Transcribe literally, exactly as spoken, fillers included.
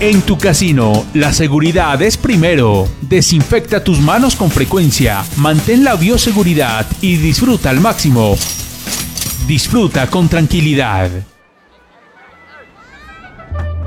En tu casino, la seguridad es primero. Desinfecta tus manos con frecuencia, mantén la bioseguridad y disfruta al máximo. Disfruta con tranquilidad.